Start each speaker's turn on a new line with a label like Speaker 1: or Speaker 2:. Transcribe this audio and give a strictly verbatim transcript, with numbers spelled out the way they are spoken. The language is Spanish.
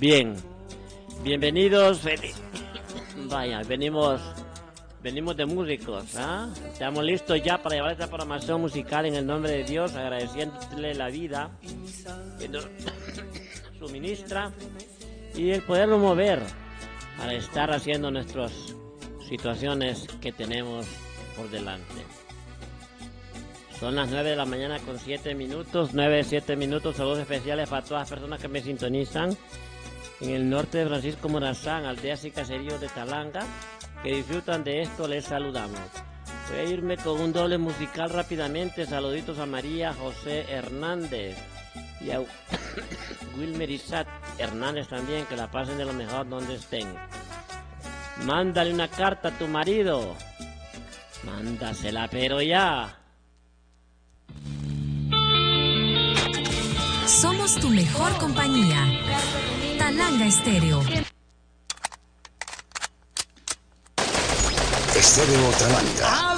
Speaker 1: Bien, bienvenidos. Vaya, venimos, venimos de músicos, ¿ah? Estamos listos ya para llevar esta programación musical en el nombre de Dios, agradeciéndole la vida que nos suministra y el poderlo mover para estar haciendo nuestras situaciones que tenemos por delante. Son las nueve de la mañana con siete minutos, nueve, siete minutos. Saludos especiales para todas las personas que me sintonizan en el norte de Francisco Morazán, aldeas y caseríos de Talanga, que disfrutan de esto. Les saludamos. Voy a irme con un doble musical rápidamente. Saluditos a María José Hernández y a Wilmer Isaac Hernández también, que la pasen de lo mejor donde estén. Mándale una carta a tu marido. Mándasela, pero ya.
Speaker 2: Somos tu mejor compañía. Talanga Estéreo.
Speaker 3: Estéreo Talanga.